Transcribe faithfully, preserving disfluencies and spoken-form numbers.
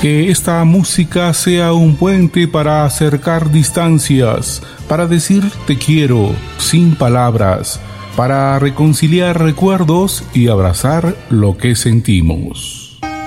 Que esta música sea un puente para acercar distancias, para decir te quiero sin palabras, para reconciliar recuerdos y abrazar lo que sentimos.